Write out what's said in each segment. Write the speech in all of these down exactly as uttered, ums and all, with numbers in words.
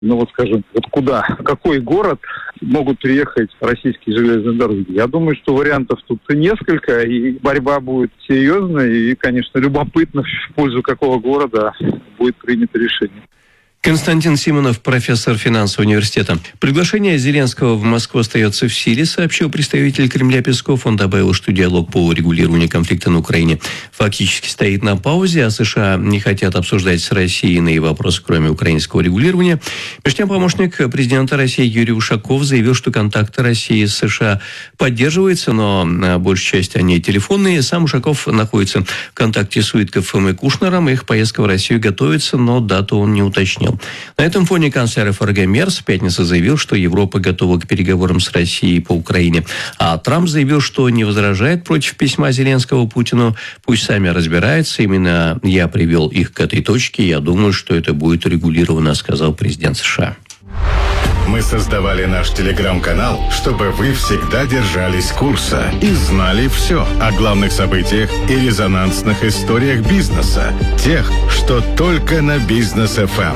Ну вот скажем, вот куда, в какой город могут приехать российские железные дороги? Я думаю, что вариантов тут несколько, и борьба будет серьезная, и, конечно, любопытно, в пользу какого города будет принято решение. Константин Симонов, профессор финансового университета. Приглашение Зеленского в Москву остается в силе, сообщил представитель Кремля Песков. Он добавил, что диалог по урегулированию конфликта на Украине фактически стоит на паузе, а США не хотят обсуждать с Россией иные вопросы, кроме украинского регулирования. Между тем, помощник президента России Юрий Ушаков заявил, что контакты России с США поддерживаются, но большая часть они телефонные. Сам Ушаков находится в контакте с Уиткоффом и Кушнером. Их поездка в Россию готовится, но дату он не уточнил. На этом фоне канцлер эф эр гэ Мерц в пятницу заявил, что Европа готова к переговорам с Россией по Украине. А Трамп заявил, что не возражает против письма Зеленского Путину. Пусть сами разбираются. Именно я привел их к этой точке. Я думаю, что это будет урегулировано, сказал президент США. Мы создавали наш телеграм-канал, чтобы вы всегда держались курса и знали все о главных событиях и резонансных историях бизнеса. Тех, что только на Бизнес эф эм.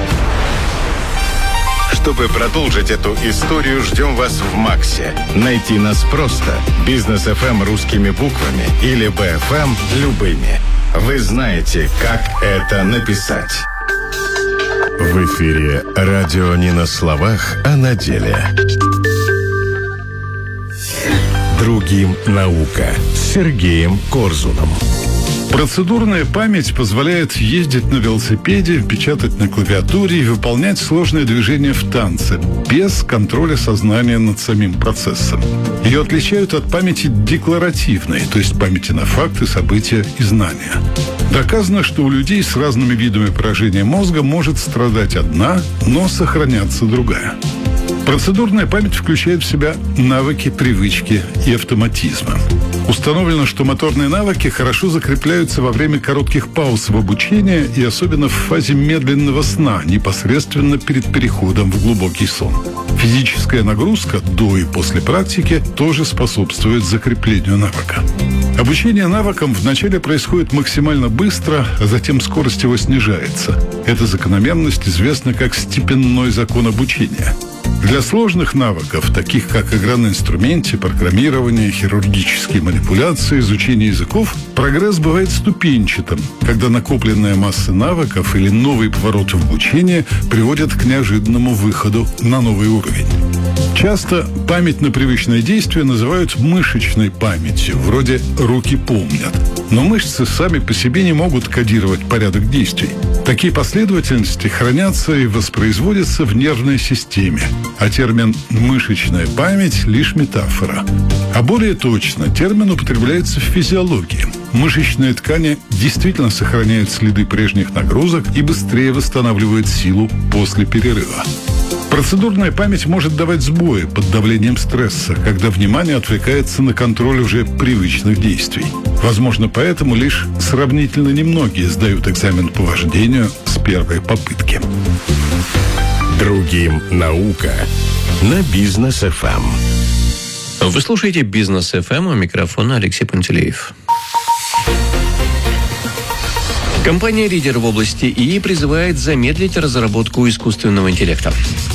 Чтобы продолжить эту историю, ждем вас в Максе. Найти нас просто. Бизнес эф эм русскими буквами или би эф эм любыми. Вы знаете, как это написать. В эфире радио не на словах, а на деле. Другим наука с Сергеем Корзуном. Процедурная память позволяет ездить на велосипеде, печатать на клавиатуре и выполнять сложные движения в танце, без контроля сознания над самим процессом. Ее отличают от памяти декларативной, то есть памяти на факты, события и знания. Доказано, что у людей с разными видами поражения мозга может страдать одна, но сохраняться другая. Процедурная память включает в себя навыки, привычки и автоматизмы. Установлено, что моторные навыки хорошо закрепляются во время коротких пауз в обучении и особенно в фазе медленного сна, непосредственно перед переходом в глубокий сон. Физическая нагрузка до и после практики тоже способствует закреплению навыка. Обучение навыкам вначале происходит максимально быстро, а затем скорость его снижается. Эта закономерность известна как степенной закон обучения. Для сложных навыков, таких как игра на инструменте, программирование, хирургические манипуляции, изучение языков, прогресс бывает ступенчатым, когда накопленная масса навыков или новый поворот в обучении приводят к неожиданному выходу на новый уровень. Часто память на привычное действие называют мышечной памятью, вроде «руки помнят». Но мышцы сами по себе не могут кодировать порядок действий. Такие последовательности хранятся и воспроизводятся в нервной системе, а термин «мышечная память» — лишь метафора. А более точно, термин употребляется в физиологии. Мышечные ткани действительно сохраняют следы прежних нагрузок и быстрее восстанавливают силу после перерыва. Процедурная память может давать сбои под давлением стресса, когда внимание отвлекается на контроль уже привычных действий. Возможно, поэтому лишь сравнительно немногие сдают экзамен по вождению с первой попытки. Другим наука на Бизнес эф эм. Вы слушаете Бизнес эф эм, у микрофона Алексей Пантелеев. Компания-лидер в области ИИ призывает замедлить разработку искусственного интеллекта.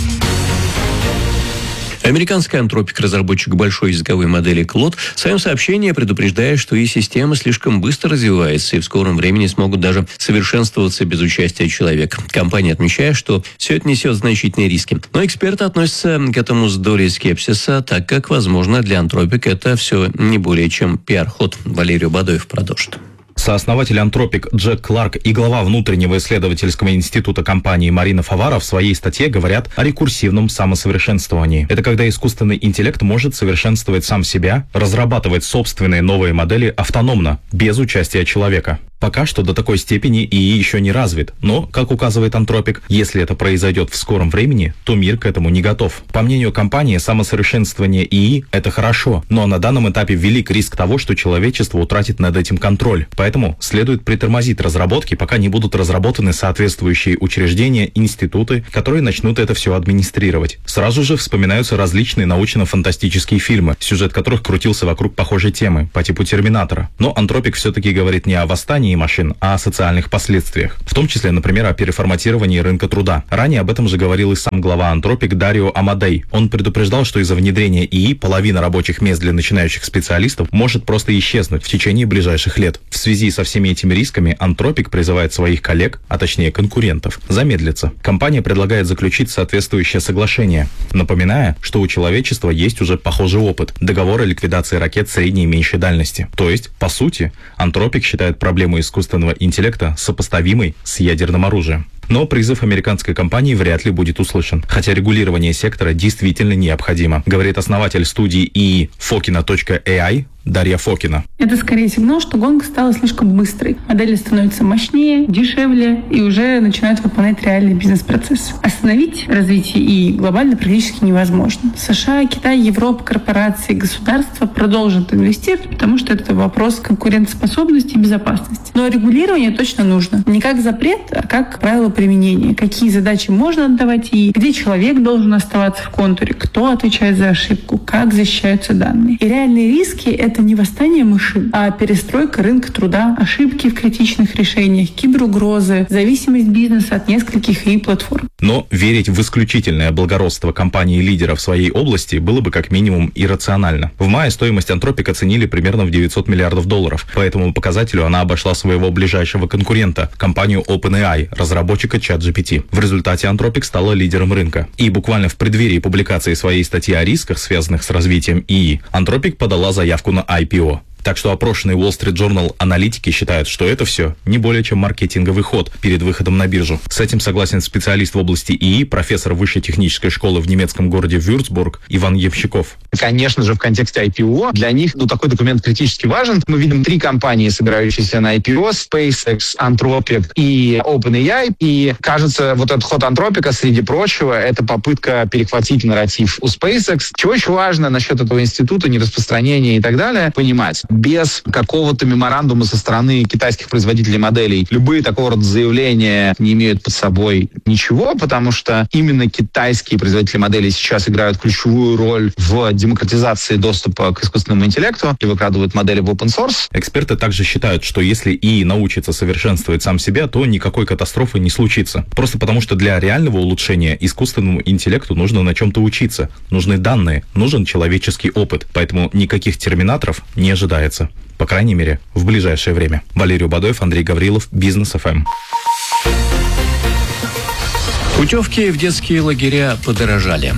Американский антропик, разработчик большой языковой модели Клод, в своем сообщении предупреждает, что и-система слишком быстро развивается и в скором времени смогут даже совершенствоваться без участия человека. Компания отмечает, что все это несет значительные риски. Но эксперты относятся к этому с долей скепсиса, так как, возможно, для антропика это все не более чем пиар-ход. Валерий Бадоев продолжит. Сооснователь Антропик Джек Кларк и глава внутреннего исследовательского института компании Марина Фавара в своей статье говорят о рекурсивном самосовершенствовании. Это когда искусственный интеллект может совершенствовать сам себя, разрабатывать собственные новые модели автономно, без участия человека. Пока что до такой степени ИИ еще не развит, но, как указывает Антропик, если это произойдет в скором времени, то мир к этому не готов. По мнению компании, самосовершенствование ИИ – это хорошо, но на данном этапе велик риск того, что человечество утратит над этим контроль. Поэтому Поэтому следует притормозить разработки, пока не будут разработаны соответствующие учреждения, институты, которые начнут это все администрировать. Сразу же вспоминаются различные научно-фантастические фильмы, сюжет которых крутился вокруг похожей темы, по типу «Терминатора». Но Антропик все-таки говорит не о восстании машин, а о социальных последствиях. В том числе, например, о переформатировании рынка труда. Ранее об этом же говорил и сам глава Антропик Дарио Амадей. Он предупреждал, что из-за внедрения ИИ половина рабочих мест для начинающих специалистов может просто исчезнуть в течение ближайших лет. В связи со всеми этими рисками Антропик призывает своих коллег, а точнее конкурентов, замедлиться. Компания предлагает заключить соответствующее соглашение, напоминая, что у человечества есть уже похожий опыт – договор о ликвидации ракет средней и меньшей дальности. То есть, по сути, Антропик считает проблему искусственного интеллекта сопоставимой с ядерным оружием. Но призыв американской компании вряд ли будет услышан, хотя регулирование сектора действительно необходимо, говорит основатель студии ИИ Фокина точка эй ай Дарья Фокина. Это скорее сигнал, что гонка стала слишком быстрой. Модели становятся мощнее, дешевле и уже начинают выполнять реальный бизнес-процесс. Остановить развитие ИИ глобально практически невозможно. США, Китай, Европа, корпорации, государства продолжат инвестировать, потому что это вопрос конкурентоспособности и безопасности. Но регулирование точно нужно. Не как запрет, а как правило применения. Какие задачи можно отдавать ИИ, где человек должен оставаться в контуре, кто отвечает за ошибку, как защищаются данные. И реальные риски — это не восстание машин, а перестройка рынка труда, ошибки в критичных решениях, киберугрозы, зависимость бизнеса от нескольких ИИ-платформ. Но верить в исключительное благородство компании-лидера в своей области было бы как минимум иррационально. В мае стоимость Антропик оценили примерно в девятьсот миллиардов долларов. По этому показателю она обошла своего ближайшего конкурента, компанию OpenAI, разработчика ChatGPT. В результате Антропик стала лидером рынка. И буквально в преддверии публикации своей статьи о рисках, связанных с развитием ИИ, Антропик подала заявку на ай пи о. Так что опрошенные Wall Street Journal аналитики считают, что это все не более чем маркетинговый ход перед выходом на биржу. С этим согласен специалист в области ИИ, профессор высшей технической школы в немецком городе Вюрцбург Иван Ямщиков. Конечно же, в контексте ай пи о для них ну, такой документ критически важен. Мы видим три компании, собирающиеся на ай пи о: SpaceX, Anthropic и OpenAI. И, кажется, вот этот ход Антропика, среди прочего, это попытка перехватить нарратив у SpaceX. Чего еще важно насчет этого института, нераспространения и так далее, понимать. Без какого-то меморандума со стороны китайских производителей моделей любые такого рода заявления не имеют под собой ничего, потому что именно китайские производители моделей сейчас играют ключевую роль в демократизации доступа к искусственному интеллекту и выкладывают модели в open source. Эксперты также считают, что если ИИ научится совершенствовать сам себя, то никакой катастрофы не случится. Просто потому, что для реального улучшения искусственному интеллекту нужно на чем-то учиться. Нужны данные, нужен человеческий опыт. Поэтому никаких терминаторов не ожидается. По крайней мере, в ближайшее время. Валерий Бадоев, Андрей Гаврилов, Бизнес эф эм. Путевки в детские лагеря подорожали.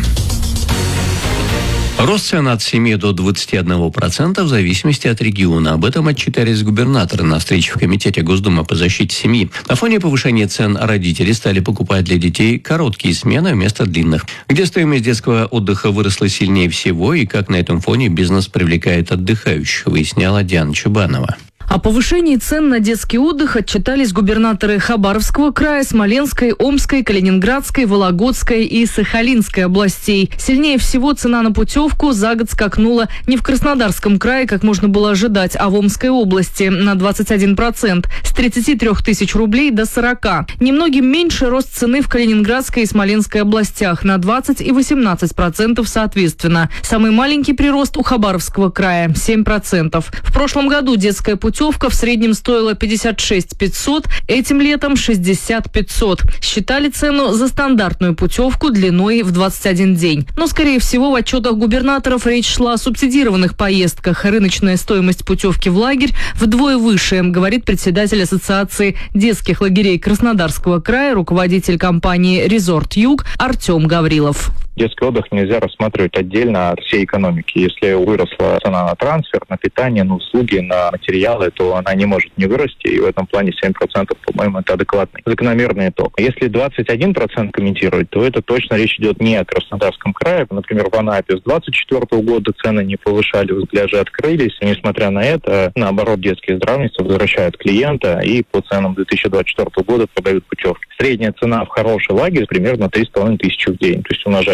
Рост цен от семи до двадцати одного процента в зависимости от региона. Об этом отчитались губернаторы на встрече в Комитете Госдумы по защите семьи. На фоне повышения цен родители стали покупать для детей короткие смены вместо длинных. Где стоимость детского отдыха выросла сильнее всего и как на этом фоне бизнес привлекает отдыхающих, выясняла Диана Чебанова. О повышении цен на детский отдых отчитались губернаторы Хабаровского края, Смоленской, Омской, Калининградской, Вологодской и Сахалинской областей. Сильнее всего цена на путевку за год скакнула не в Краснодарском крае, как можно было ожидать, а в Омской области на двадцать один процент, с тридцати трёх тысяч рублей до сорока. Немногим меньше рост цены в Калининградской и Смоленской областях на двадцать и восемнадцать процентов соответственно. Самый маленький прирост у Хабаровского края – семь процентов. В прошлом году детская путевка Путевка в среднем стоила пятьдесят шесть пятьсот, этим летом шестьдесят пятьсот. Считали цену за стандартную путевку длиной в двадцать один день. Но, скорее всего, в отчетах губернаторов речь шла о субсидированных поездках. Рыночная стоимость путевки в лагерь вдвое выше, говорит председатель Ассоциации детских лагерей Краснодарского края, руководитель компании «Резорт Юг» Артем Гаврилов. Детский отдых нельзя рассматривать отдельно от всей экономики. Если выросла цена на трансфер, на питание, на услуги, на материалы, то она не может не вырасти, и в этом плане семь процентов, по-моему, это адекватный, закономерный итог. Если двадцать один процент комментировать, то это точно речь идет не о Краснодарском крае. Например, в Анапе с двадцать четвёртого года цены не повышались, пляжи открылись, и несмотря на это, наоборот, детские здравницы возвращают клиента и по ценам две тысячи двадцать четвёртого года продают путевки. Средняя цена в хороший лагерь примерно три с половиной тысячи в день. То есть умножать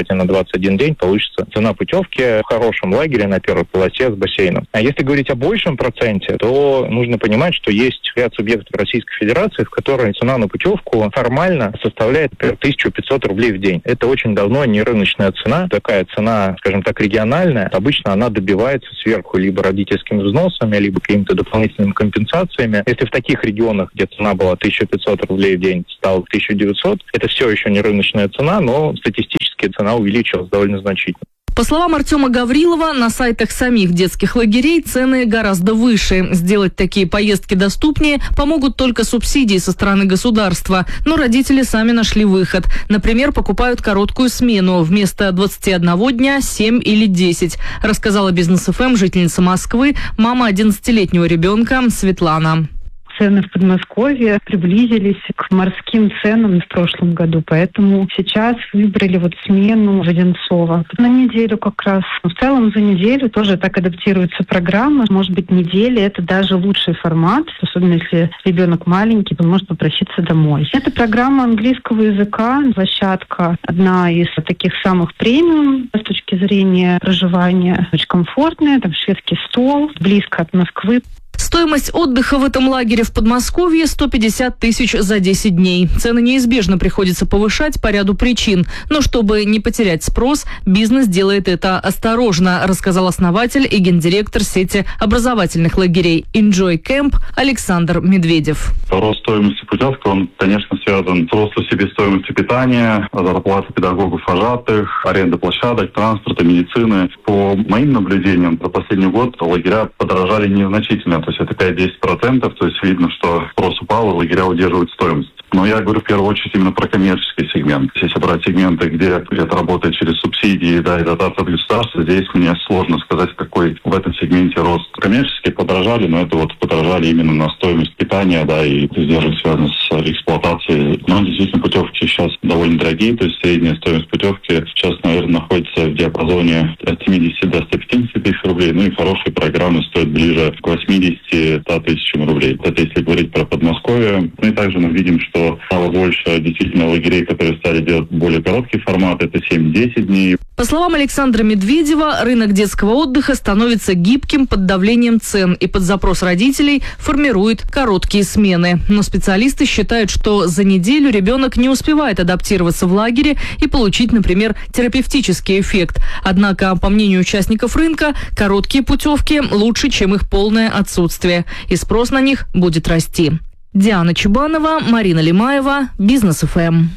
помножите на двадцать один день, получится цена путевки в хорошем лагере на первой полосе с бассейном. А если говорить о большем проценте, то нужно понимать, что есть ряд субъектов Российской Федерации, в которой цена на путевку формально составляет тысячу пятьсот рублей в день. Это очень давно не рыночная цена. Такая цена, скажем так, региональная. Обычно она добивается сверху либо родительскими взносами, либо какими-то дополнительными компенсациями. Если в таких регионах, где цена была тысяча пятьсот рублей в день, стала тысяча девятьсот, это все еще не рыночная цена, но статистически цена увеличилась довольно значительно. По словам Артема Гаврилова, на сайтах самих детских лагерей цены гораздо выше. Сделать такие поездки доступнее помогут только субсидии со стороны государства. Но родители сами нашли выход. Например, покупают короткую смену. Вместо двадцати одного дня семь или десять. Рассказала Бизнес эф эм жительница Москвы, мама одиннадцатилетнего ребенка Светлана. Цены в Подмосковье приблизились к морским ценам в прошлом году, поэтому сейчас выбрали вот смену в Одинцово. На неделю как раз. В целом за неделю тоже так адаптируется программа. Может быть, неделя — это даже лучший формат, особенно если ребенок маленький, он может попроситься домой. Это программа английского языка, площадка одна из таких самых премиум с точки зрения проживания. Очень комфортная, там шведский стол, близко от Москвы. Стоимость отдыха в этом лагере в Подмосковье – сто пятьдесят тысяч за десять дней. Цены неизбежно приходится повышать по ряду причин. Но чтобы не потерять спрос, бизнес делает это осторожно, рассказал основатель и гендиректор сети образовательных лагерей Enjoy Camp Александр Медведев. Рост стоимости путевки, он, конечно, связан с ростом себестоимости питания, зарплаты педагогов, вожатых, аренда площадок, транспорта, медицины. По моим наблюдениям, за последний год лагеря подорожали незначительно. То есть это пять-десять процентов, то есть видно, что спрос упал, и лагеря удерживают стоимость. Но я говорю в первую очередь именно про коммерческий сегмент. Если брать сегменты, где это работает через субсидии, да, и дотации от государства, здесь мне сложно сказать, какой в этом сегменте рост. Коммерческие подорожали, но это вот подорожали именно на стоимость питания, да, и издержек связан с эксплуатацией. Но действительно путевки сейчас довольно дорогие, то есть средняя стоимость путевки сейчас, наверное, находится в диапазоне от семидесяти до ста пятидесяти тысяч рублей, ну и хорошие программы стоят ближе к восьмидесяти-ста тысячам рублей. Это если говорить про Подмосковье. Ну и также мы видим, что стало больше действительно лагерей, которые стали делать более короткий формат, это семь-десять дней. По словам Александра Медведева, рынок детского отдыха становится гибким под давлением цен и под запрос родителей формирует короткие смены. Но специалисты считают, что за неделю ребенок не успевает адаптироваться в лагере и получить, например, терапевтический эффект. Однако, по мнению участников рынка, короткие путевки лучше, чем их полное отсутствие, и спрос на них будет расти. Диана Чубанова, Марина Лимаева, Бизнес эф эм.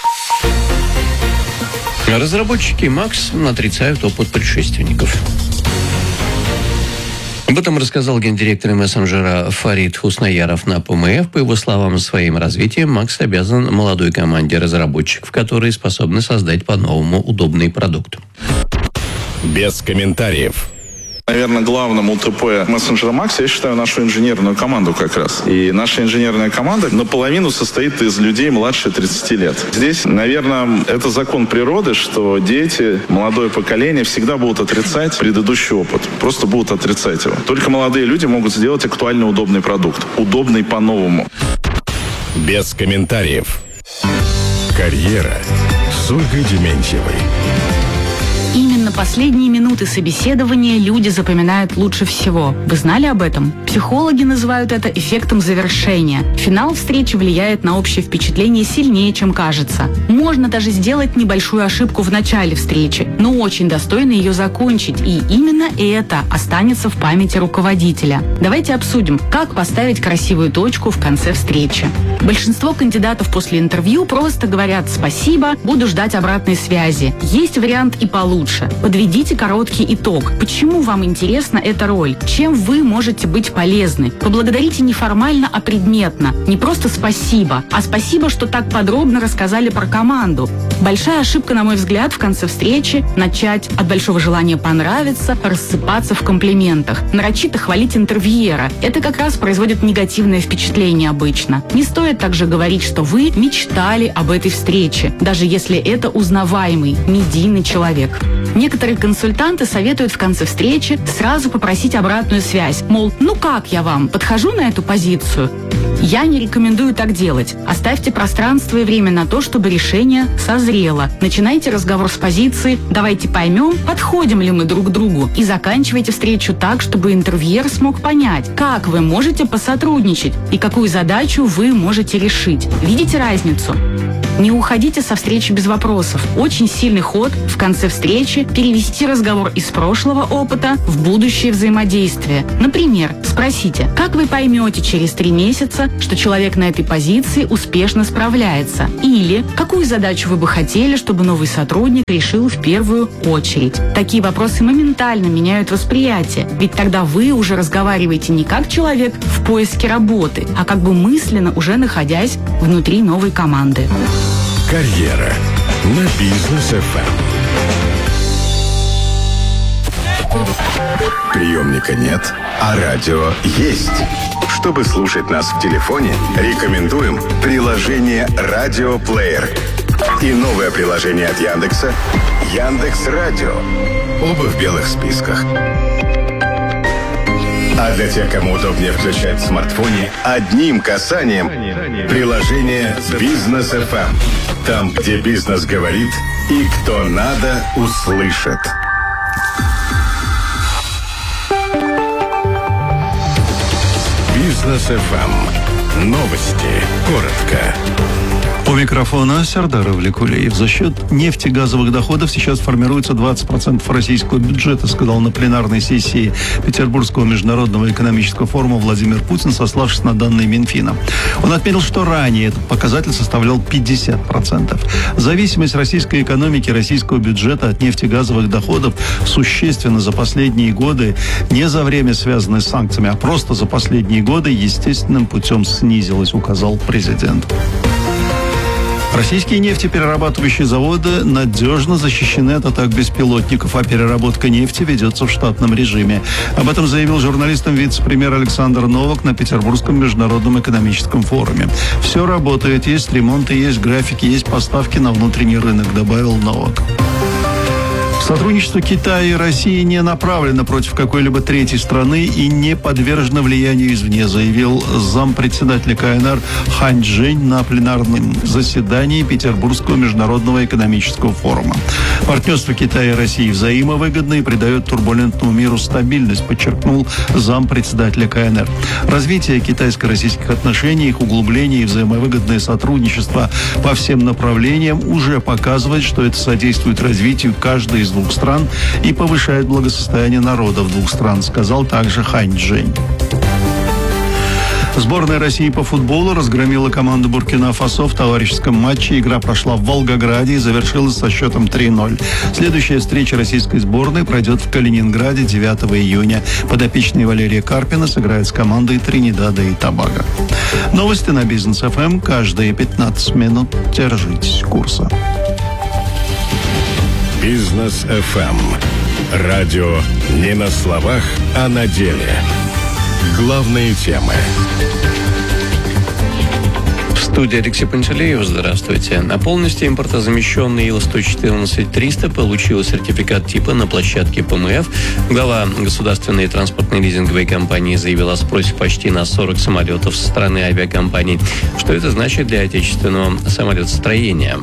Разработчики Макс отрицают опыт предшественников. Об этом рассказал гендиректор мессенджера Фарид Хуснаяров на П М Ф. По его словам, своим развитием Макс обязан молодой команде разработчиков, которые способны создать по-новому удобный продукт. Без комментариев. Наверное, главным У Т П мессенджера Макс я считаю нашу инженерную команду как раз. И наша инженерная команда наполовину состоит из людей младше тридцати лет. Здесь, наверное, это закон природы, что дети, молодое поколение всегда будут отрицать предыдущий опыт. Просто будут отрицать его. Только молодые люди могут сделать актуально удобный продукт. Удобный по-новому. Без комментариев. Карьера с Ольгой Дементьевой. Именно последние минуты собеседования люди запоминают лучше всего. Вы знали об этом? Психологи называют это эффектом завершения. Финал встречи влияет на общее впечатление сильнее, чем кажется. Можно даже сделать небольшую ошибку в начале встречи, но очень достойно ее закончить, и именно это останется в памяти руководителя. Давайте обсудим, как поставить красивую точку в конце встречи. Большинство кандидатов после интервью просто говорят «спасибо, буду ждать обратной связи». Есть вариант и получше. Подведите короткий итог. Почему вам интересна эта роль? Чем вы можете быть полезны? Поблагодарите не формально, а предметно. Не просто спасибо, а спасибо, что так подробно рассказали про команду. Большая ошибка, на мой взгляд, в конце встречи – начать от большого желания понравиться, рассыпаться в комплиментах, нарочито хвалить интервьюера. Это как раз производит негативное впечатление обычно. Не стоит также говорить, что вы мечтали об этой встрече, даже если это узнаваемый, медийный человек. Некоторые консультанты советуют в конце встречи сразу попросить обратную связь. Мол, ну как я вам, подхожу на эту позицию? Я не рекомендую так делать. Оставьте пространство и время на то, чтобы решение созрело. Начинайте разговор с позиции «давайте поймем, подходим ли мы друг к другу» и заканчивайте встречу так, чтобы интервьюер смог понять, как вы можете посотрудничать и какую задачу вы можете решить. Видите разницу? Не уходите со встречи без вопросов. Очень сильный ход в конце встречи перевести разговор из прошлого опыта в будущее взаимодействие. Например, спросите, как вы поймете через три месяца, что человек на этой позиции успешно справляется? Или какую задачу вы бы хотели, чтобы новый сотрудник решил в первую очередь? Такие вопросы моментально меняют восприятие, ведь тогда вы уже разговариваете не как человек в поиске работы, а как бы мысленно уже находясь внутри новой команды. Карьера на Бизнес эф эм. Приемника нет, а радио есть. Чтобы слушать нас в телефоне, рекомендуем приложение «Радиоплеер» и новое приложение от Яндекса «Яндекс.Радио». Оба в белых списках. А для тех, кому удобнее включать в смартфоне, одним касанием приложение «Бизнес эф эм». Там, где бизнес говорит и кто надо, услышит. Бизнес эф эм. Новости. Коротко. У микрофона Сардар Авликулеев. За счет нефтегазовых доходов сейчас формируется двадцать процентов российского бюджета, сказал на пленарной сессии Петербургского международного экономического форума Владимир Путин, сославшись на данные Минфина. Он отметил, что ранее этот показатель составлял пятьдесят процентов. Зависимость российской экономики, российского бюджета от нефтегазовых доходов существенно за последние годы, не за время, связанное с санкциями, а просто за последние годы естественным путем снизилась, указал президент. Российские нефтеперерабатывающие заводы надежно защищены от атак беспилотников, а переработка нефти ведется в штатном режиме. Об этом заявил журналистам вице-премьер Александр Новак на Петербургском международном экономическом форуме. Все работает, есть ремонты, есть графики, есть поставки на внутренний рынок, добавил Новак. Сотрудничество Китая и России не направлено против какой-либо третьей страны и не подвержено влиянию извне, заявил зампредседателя ка эн эр Хань Чжэнь на пленарном заседании Петербургского международного экономического форума. Партнерство Китая и России взаимовыгодно и придает турбулентному миру стабильность, подчеркнул зампредседателя ка эн эр. Развитие китайско-российских отношений, их углубление и взаимовыгодное сотрудничество по всем направлениям уже показывает, что это содействует развитию каждой из двух стран и повышает благосостояние народов двух стран, сказал также Хань Чжэнь. Сборная России по футболу разгромила команду Буркина-Фасо в товарищеском матче. Игра прошла в Волгограде и завершилась со счетом три ноль. Следующая встреча российской сборной пройдет в Калининграде девятого июня. Подопечные Валерия Карпина сыграет с командой Тринидада и Тобаго. Новости на Бизнес эф эм каждые пятнадцать минут. Держитесь курса. Бизнес эф эм. Радио не на словах, а на деле. Главные темы. В студии Алексей Пантелеев. Здравствуйте. На полностью импортозамещенный ил сто четырнадцать триста получил сертификат типа на площадке пэ эм эф. Глава государственной транспортной лизинговой компании заявил о спросе почти на сорок самолетов со стороны авиакомпаний. Что это значит для отечественного самолетостроения?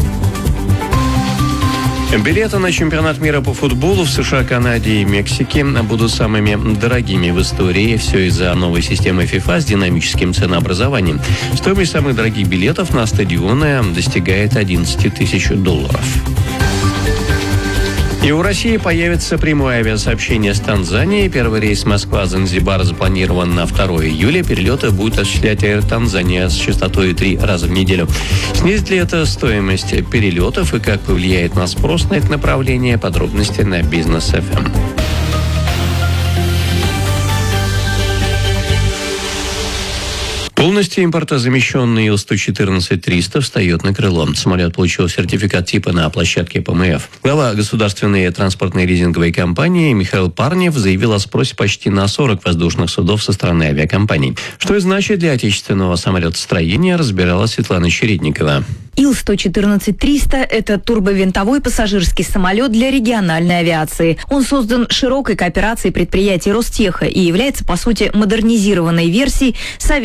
Билеты на чемпионат мира по футболу в США, Канаде и Мексике будут самыми дорогими в истории. Все из-за новой системы FIFA с динамическим ценообразованием. Стоимость самых дорогих билетов на стадионы достигает одиннадцать тысяч долларов. И у России появится прямое авиасообщение с Танзанией. Первый рейс Москва-Занзибар запланирован на второго июля. Перелеты будет осуществлять Air Tanzania с частотой три раза в неделю. Снизит ли это стоимость перелетов и как повлияет на спрос на это направление? Подробности на Бизнес эф эм. Полностью импортозамещенный ил сто четырнадцать триста встает на крыло. Самолет получил сертификат типа на площадке пэ эм эф. Глава государственной транспортной лизинговой компании Михаил Парнев заявил о спросе почти на сорок воздушных судов со стороны авиакомпаний. Что это значит для отечественного самолетостроения, разбирала Светлана Чередникова. ил сто четырнадцать триста – это турбовинтовой пассажирский самолет для региональной авиации. Он создан широкой кооперацией предприятий Ростеха и является, по сути, модернизированной версией советского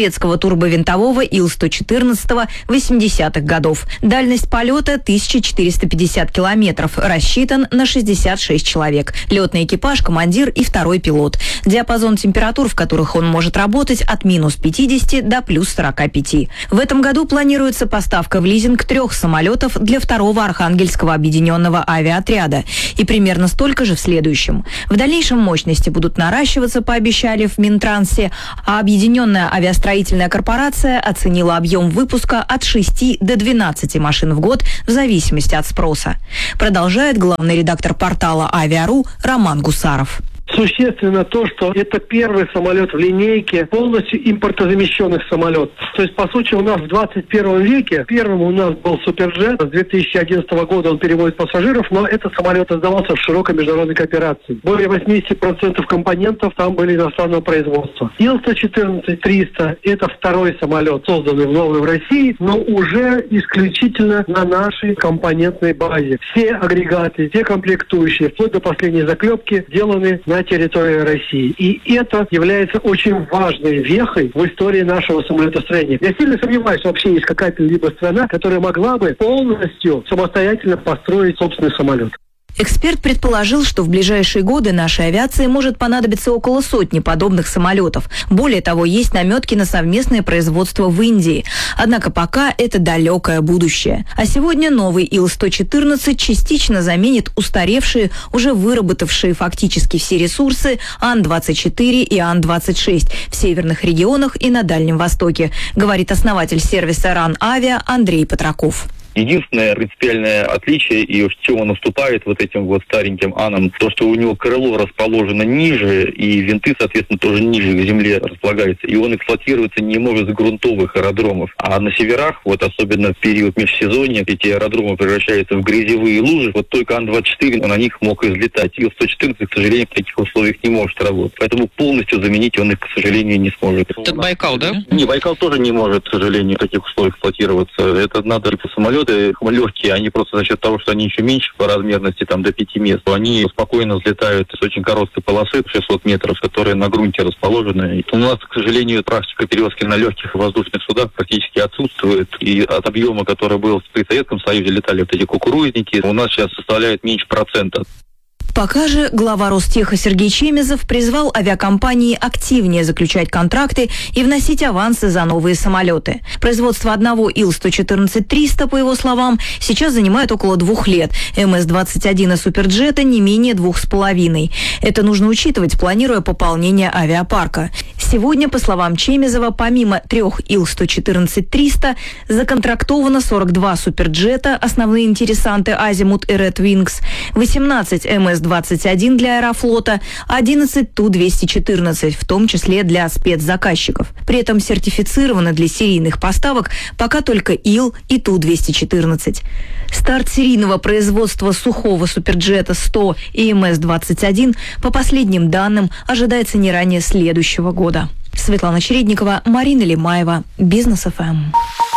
турбовинтового Ил сто четырнадцать восьмидесятых годов. Дальность полета тысяча четыреста пятьдесят километров. Рассчитан на шестьдесят шесть человек. Летный экипаж, командир и второй пилот. Диапазон температур, в которых он может работать, от минус пятидесяти до плюс сорока пяти. В этом году планируется поставка в лизинг трех самолетов для второго Архангельского объединенного авиаотряда и примерно столько же в следующем. В дальнейшем мощности будут наращиваться, пообещали в Минтрансе, а Объединенная авиастроительная корпорация оценила объем выпуска от шести до двенадцати машин в год в зависимости от спроса. Продолжает главный редактор портала Авиа.ру Роман Гусаров. Существенно то, что это первый самолет в линейке полностью импортозамещенных самолетов. То есть, по сути, у нас в двадцать первом веке первым у нас был Суперджет. С две тысячи одиннадцатого года он перевозит пассажиров, но этот самолет создавался в широкой международной кооперации. Более восемьдесят процентов компонентов там были иностранного производства. Ил сто четырнадцать триста – это второй самолет, созданный в новой в России, но уже исключительно на нашей компонентной базе. Все агрегаты, все комплектующие, вплоть до последней заклепки, сделаны на территории России. И это является очень важной вехой в истории нашего самолетостроения. Я сильно сомневаюсь, что вообще есть какая-то либо страна, которая могла бы полностью самостоятельно построить собственный самолет. Эксперт предположил, что в ближайшие годы нашей авиации может понадобиться около сотни подобных самолетов. Более того, есть наметки на совместное производство в Индии. Однако пока это далекое будущее. А сегодня новый Ил сто четырнадцать частично заменит устаревшие, уже выработавшие фактически все ресурсы Ан двадцать четыре и Ан двадцать шесть в северных регионах и на Дальнем Востоке, говорит основатель сервиса РАН-Авиа Андрей Патраков. Единственное принципиальное отличие, и в чем он уступает вот этим вот стареньким Анам, то, что у него крыло расположено ниже, и винты, соответственно, тоже ниже к земле располагаются, и он эксплуатируется не может с грунтовых аэродромов. А на северах, вот особенно в период межсезонья, эти аэродромы превращаются в грязевые лужи. Вот только Ан двадцать четыре на них мог излетать. Ил сто четырнадцать, к сожалению, в таких условиях не может работать. Поэтому полностью заменить он их, к сожалению, не сможет. Это Байкал, да? Не, Байкал тоже не может, к сожалению, в таких условиях эксплуатироваться. Это надо типа самолеты легкие, они просто за счет того, что они еще меньше по размерности, там до пяти мест, они спокойно взлетают с очень короткой полосы, шестьсот метров, которые на грунте расположены. У нас, к сожалению, практика перевозки на легких воздушных судах практически отсутствует. И от объема, который был при Советском Союзе, летали вот эти кукурузники, у нас сейчас составляет меньше процента. Пока же глава Ростеха Сергей Чемезов призвал авиакомпании активнее заключать контракты и вносить авансы за новые самолеты. Производство одного Ил сто четырнадцать триста, по его словам, сейчас занимает около двух лет. Эм Эс двадцать один и Суперджета не менее двух с половиной. Это нужно учитывать, планируя пополнение авиапарка. Сегодня, по словам Чемезова, помимо трех Ил сто четырнадцать триста, законтрактовано сорок два Суперджета, основные интересанты Азимут и Red Wings, восемнадцать Эм Эс двадцать один для Аэрофлота, одиннадцать Ту двести четырнадцать, в том числе для спецзаказчиков. При этом сертифицированы для серийных поставок пока только Ил и Ту двести четырнадцать. Старт серийного производства сухого Суперджета сто и Эм Эс двадцать один, по последним данным, ожидается не ранее следующего года. Светлана Чередникова, Марина Лимаева, Бизнес эф эм.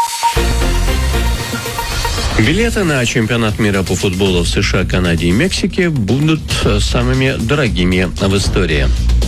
Билеты на чемпионат мира по футболу в США, Канаде и Мексике будут самыми дорогими в истории.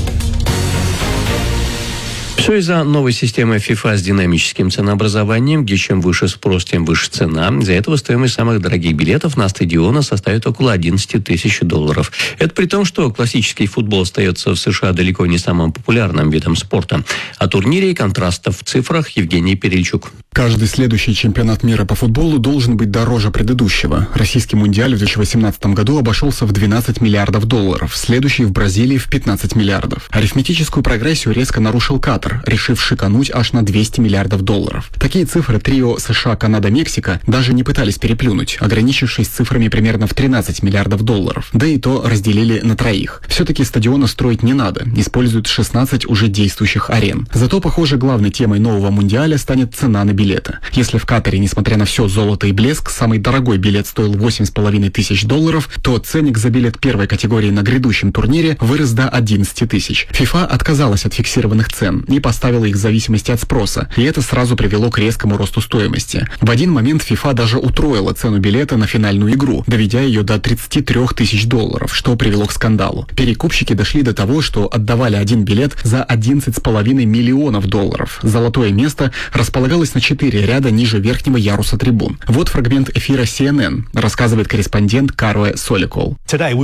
Все из-за новой системы FIFA с динамическим ценообразованием, где чем выше спрос, тем выше цена. Из-за этого стоимость самых дорогих билетов на стадионы составит около одиннадцать тысяч долларов. Это при том, что классический футбол остается в США далеко не самым популярным видом спорта. О турнире и контрастах в цифрах Евгений Перельчук. Каждый следующий чемпионат мира по футболу должен быть дороже предыдущего. Российский мундиаль в две тысячи восемнадцатом году обошелся в двенадцать миллиардов долларов, следующий в Бразилии в пятнадцать миллиардов. Арифметическую прогрессию резко нарушил Катар, решив шикануть аж на двести миллиардов долларов. Такие цифры трио США, Канада, Мексика даже не пытались переплюнуть, ограничившись цифрами примерно в тринадцать миллиардов долларов. Да и то разделили на троих. Все-таки стадиона строить не надо, используют шестнадцать уже действующих арен. Зато, похоже, главной темой нового мундиаля станет цена на билеты. билета. Если в Катаре, несмотря на все золото и блеск, самый дорогой билет стоил восемь с половиной тысяч долларов, то ценник за билет первой категории на грядущем турнире вырос до одиннадцать тысяч. FIFA отказалась от фиксированных цен и поставила их в зависимости от спроса, и это сразу привело к резкому росту стоимости. В один момент FIFA даже утроила цену билета на финальную игру, доведя ее до тридцати трёх тысяч долларов, что привело к скандалу. Перекупщики дошли до того, что отдавали один билет за одиннадцать с половиной миллионов долларов. Золотое место располагалось на четыре ряда ниже верхнего яруса трибун. Вот фрагмент эфира си эн эн, рассказывает корреспондент Карве Соликол.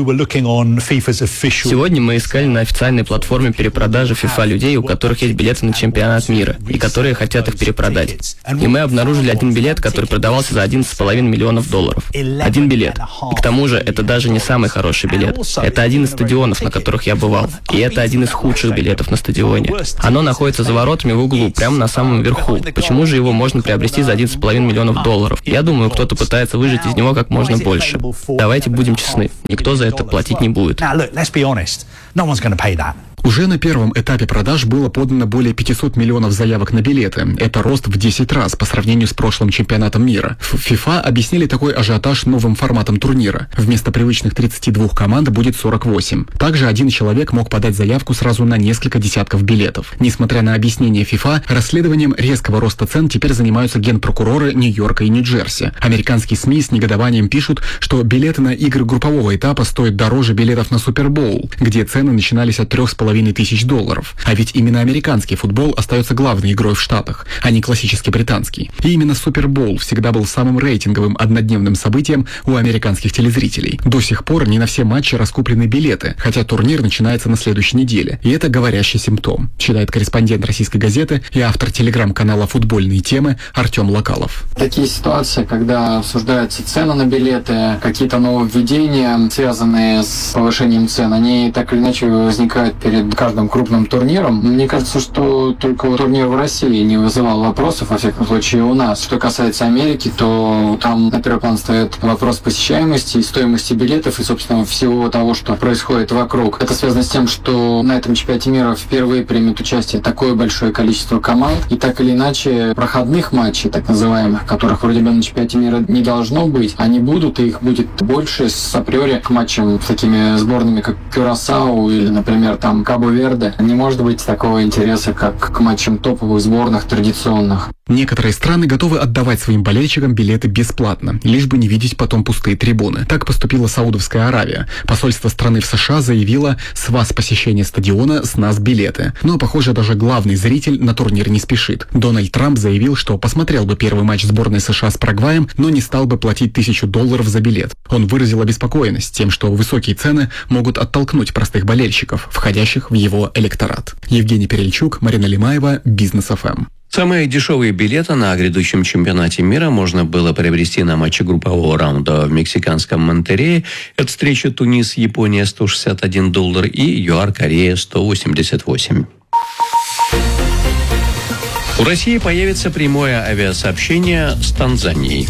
Сегодня мы искали на официальной платформе перепродажи FIFA людей, у которых есть билеты на чемпионат мира, и которые хотят их перепродать. И мы обнаружили один билет, который продавался за одиннадцать с половиной миллионов долларов. Один билет. И к тому же, это даже не самый хороший билет. Это один из стадионов, на которых я бывал. И это один из худших билетов на стадионе. Оно находится за воротами в углу, прямо на самом верху. Почему же его можно приобрести за одиннадцать с половиной миллионов долларов? Я думаю, кто-то пытается выжать из него как можно больше. Давайте будем честны. Никто за это платить не будет. Уже на первом этапе продаж было подано более пятисот миллионов заявок на билеты. Это рост в десять раз по сравнению с прошлым чемпионатом мира. В FIFA объяснили такой ажиотаж новым форматом турнира. Вместо привычных тридцати двух команд будет сорок восемь. Также один человек мог подать заявку сразу на несколько десятков билетов. Несмотря на объяснение FIFA, расследованием резкого роста цен теперь занимаются генпрокуроры Нью-Йорка и Нью-Джерси. Американские СМИ с негодованием пишут, что билеты на игры группового этапа стоят дороже билетов на Супербоул, где цены начинались от трех с половиной тысяч долларов. А ведь именно американский футбол остается главной игрой в Штатах, а не классический британский. И именно Супербоул всегда был самым рейтинговым однодневным событием у американских телезрителей. До сих пор не на все матчи раскуплены билеты, хотя турнир начинается на следующей неделе. И это говорящий симптом, считает корреспондент «Российской газеты» и автор телеграм-канала «Футбольные темы» Артем Локалов. Такие ситуации, когда обсуждаются цены на билеты, какие-то нововведения, связанные с повышением цен, они так или иначе возникают перед каждым крупным турниром. Мне кажется, что только турнир в России не вызывал вопросов, во всяком случае у нас. Что касается Америки, то там на первый план стоит вопрос посещаемости и стоимости билетов и, собственно, всего того, что происходит вокруг. Это связано с тем, что на этом чемпионате мира впервые примет участие такое большое количество команд, и так или иначе проходных матчей, так называемых, которых вроде бы на чемпионате мира не должно быть, они будут, и их будет больше с априори к матчам с такими сборными, как Кюрасау или, например, там Кабо-Верде. Не может быть такого интереса, как к матчам топовых сборных традиционных. Некоторые страны готовы отдавать своим болельщикам билеты бесплатно, лишь бы не видеть потом пустые трибуны. Так поступила Саудовская Аравия. Посольство страны в США заявило: с вас посещение стадиона, с нас билеты. Но, похоже, даже главный зритель на турнир не спешит. Дональд Трамп заявил, что посмотрел бы первый матч сборной США с Парагваем, но не стал бы платить тысячу долларов за билет. Он выразил обеспокоенность тем, что высокие цены могут оттолкнуть простых болельщиков, входящих в его электорат. Евгений Перельчук, Марина Лимаева, Бизнес эф эм. Самые дешевые билеты на грядущем чемпионате мира можно было приобрести на матче группового раунда в мексиканском Монтеррее. Это встреча Тунис-Япония сто шестьдесят один доллар и ЮАР-Корея сто восемьдесят восемь. У России появится прямое авиасообщение с Танзанией.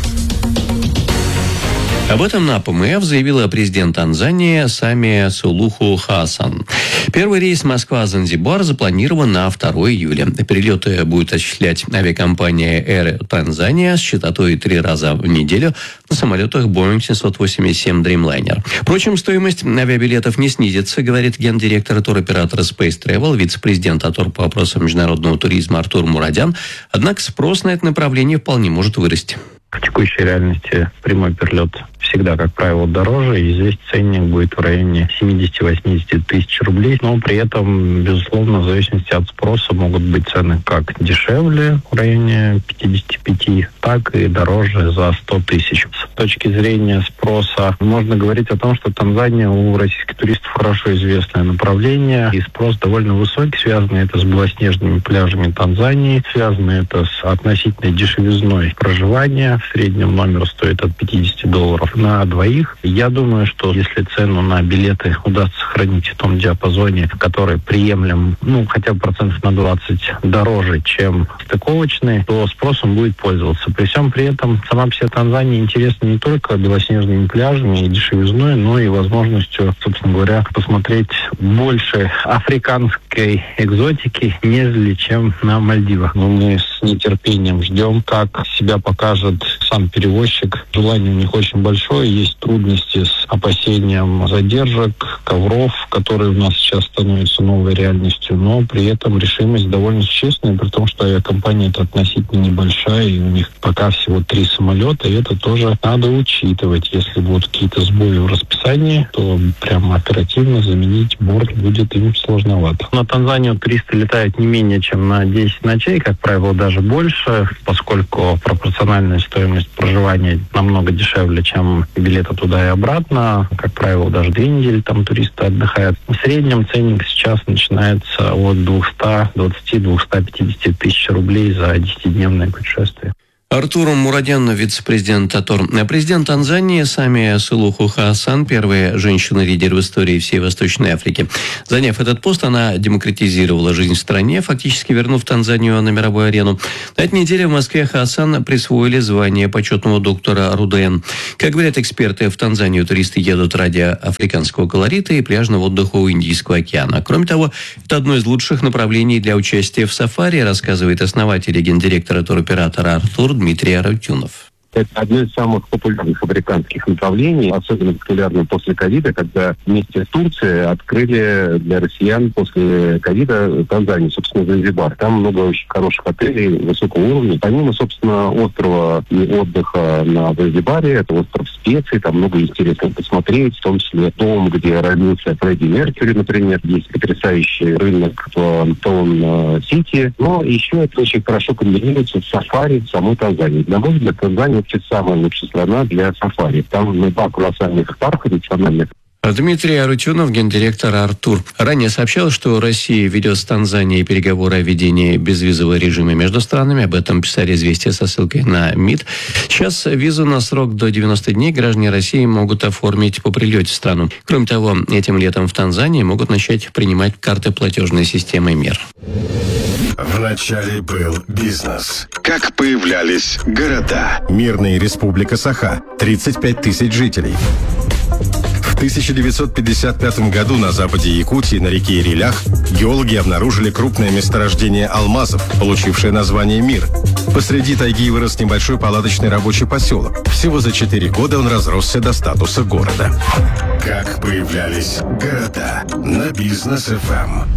Об этом на ПМФ заявила президент Танзании Самия Сулуху Хасан. Первый рейс Москва-Занзибар запланирован на второе июля. Перелеты будет осуществлять авиакомпания Air Tanzania с частотой три раза в неделю на самолетах Boeing семьсот восемьдесят семь Dreamliner. Впрочем, стоимость авиабилетов не снизится, говорит гендиректор туроператора Space Travel, вице-президент АТОР по вопросам международного туризма Артур Мурадян. Однако спрос на это направление вполне может вырасти. В текущей реальности прямой перелет всегда, как правило, дороже, и здесь ценник будет в районе семьдесят-восемьдесят тысяч рублей, но при этом, безусловно, в зависимости от спроса могут быть цены как дешевле в районе пятьдесят пять, так и дороже за сто тысяч. С точки зрения спроса можно говорить о том, что Танзания у российских туристов хорошо известное направление, и спрос довольно высокий, связано это с белоснежными пляжами Танзании, связано это с относительной дешевизной проживания. В среднем номер стоит от пятидесяти долларов на двоих. Я думаю, что если цену на билеты удастся сохранить в том диапазоне, который приемлем, ну, хотя бы процентов на двадцать дороже, чем стыковочные, то спросом будет пользоваться. При всем при этом сама по себе Танзания интересна не только белоснежными пляжами и дешевизной, но и возможностью, собственно говоря, посмотреть больше африканской экзотики, нежели чем на Мальдивах. Но мы с с нетерпением ждем, как себя покажет сам перевозчик. Желание у них очень большое, есть трудности с опасением задержек, ковров, которые у нас сейчас становятся новой реальностью, но при этом решимость довольно существенная, при том, что авиакомпания это относительно небольшая, и у них пока всего три самолета, и это тоже надо учитывать. Если будут какие-то сбои в расписании, то прямо оперативно заменить борт будет им сложновато. На Танзанию туристы летают не менее чем на десять ночей, как правило, даже больше, поскольку пропорциональная стоимость проживания намного дешевле, чем билеты туда и обратно. Как правило, даже две недели там туристы отдыхают. В среднем ценник сейчас начинается от двухсот двадцати — двухсот пятидесяти тысяч рублей за десятидневное путешествие. Артур Мурадян, вице-президент ТАТОР. Президент Танзании Самия Сулуху Хасан, первая женщина-лидер в истории всей Восточной Африки. Заняв этот пост, она демократизировала жизнь в стране, фактически вернув Танзанию на мировую арену. На этой неделе в Москве Хасан присвоили звание почетного доктора РУДН. Как говорят эксперты, в Танзанию туристы едут ради африканского колорита и пляжного отдыха у Индийского океана. Кроме того, это одно из лучших направлений для участия в сафари, рассказывает основатель и гендиректор туроператора «Артур» Дмитрий Арутюнов. Это одно из самых популярных африканских направлений, особенно популярно после ковида, когда вместе с Турцией открыли для россиян после ковида Танзанию, собственно, Занзибар. Там много очень хороших отелей высокого уровня. Помимо, собственно, острова и отдыха на Занзибаре, это остров специй, там много интересного посмотреть, в том числе дом, где родился Фредди Меркьюри, например. Есть потрясающий рынок в Таун-Сити. Но еще это очень хорошо комбинируется с сафари в самой Танзании. На мой взгляд, Танзания вообще самая лучшая страна для сафари. Там два колоссальных парка национальных. Дмитрий Арутюнов, гендиректор «Артур». Ранее сообщал, что Россия ведет с Танзанией переговоры о введении безвизового режима между странами. Об этом писали «Известия» со ссылкой на МИД. Сейчас визу на срок до девяноста дней граждане России могут оформить по прилете в страну. Кроме того, этим летом в Танзании могут начать принимать карты платежной системы МИР. Вначале был бизнес. Как появлялись города. Мирная республика Саха. тридцать пять тысяч жителей. В тысяча девятьсот пятьдесят пятом году на западе Якутии на реке Ирилях геологи обнаружили крупное месторождение алмазов, получившее название «Мир». Посреди тайги вырос небольшой палаточный рабочий поселок. Всего за четыре года он разросся до статуса города. Как появлялись города на Бизнес эф эм.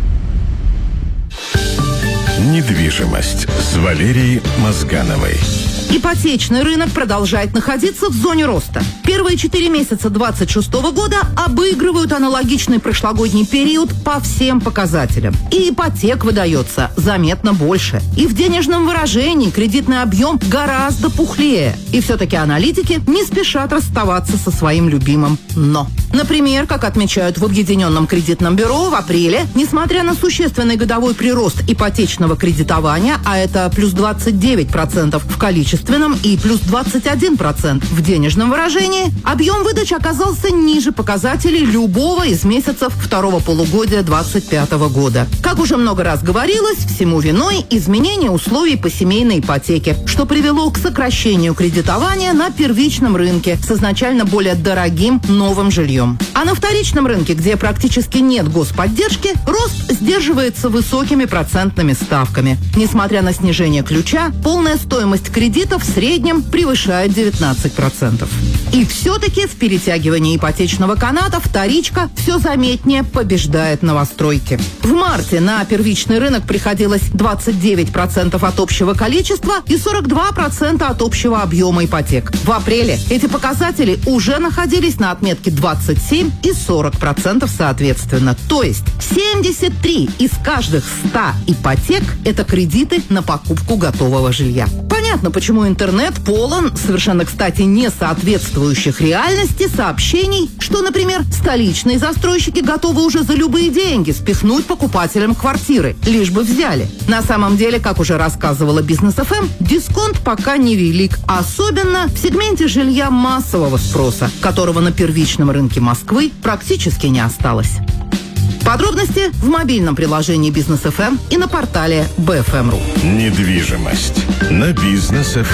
Недвижимость с Валерией Мозгановой. Ипотечный рынок продолжает находиться в зоне роста. Первые четыре месяца двадцать шестого года обыгрывают аналогичный прошлогодний период по всем показателям. И ипотек выдается заметно больше. И в денежном выражении кредитный объем гораздо пухлее. И все-таки аналитики не спешат расставаться со своим любимым «но». Например, как отмечают в Объединенном кредитном бюро, в апреле, несмотря на существенный годовой прирост ипотечного кредитования, а это плюс двадцать девять процентов в количестве и плюс двадцать один процент в денежном выражении, объем выдач оказался ниже показателей любого из месяцев второго полугодия двадцать пятого года. Как уже много раз говорилось, всему виной изменение условий по семейной ипотеке, что привело к сокращению кредитования на первичном рынке с изначально более дорогим новым жильем. А на вторичном рынке, где практически нет господдержки, рост сдерживается высокими процентными ставками. Несмотря на снижение ключа, полная стоимость кредита в среднем превышает девятнадцать процентов. И все-таки в перетягивании ипотечного каната вторичка все заметнее побеждает новостройки. В марте на первичный рынок приходилось двадцать девять процентов от общего количества и сорок два процента от общего объема ипотек. В апреле эти показатели уже находились на отметке двадцать семь и сорок процентов соответственно. То есть семьдесят три из каждых ста ипотек – это кредиты на покупку готового жилья. Понятно, почему интернет полон, совершенно, кстати, не соответствующих реальности сообщений, что, например, столичные застройщики готовы уже за любые деньги спихнуть покупателям квартиры, лишь бы взяли. На самом деле, как уже рассказывала Бизнес эф эм, дисконт пока невелик, особенно в сегменте жилья массового спроса, которого на первичном рынке Москвы практически не осталось. Подробности в мобильном приложении Бизнес эф эм и на портале би эф эм точка ру. Недвижимость на Бизнес эф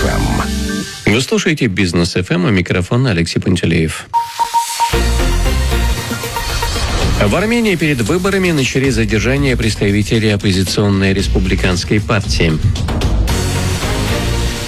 эм. Вы слушаете Бизнес эф эм, а микрофон Алексей Пантелеев. В Армении перед выборами начали задержание представителей оппозиционной республиканской партии.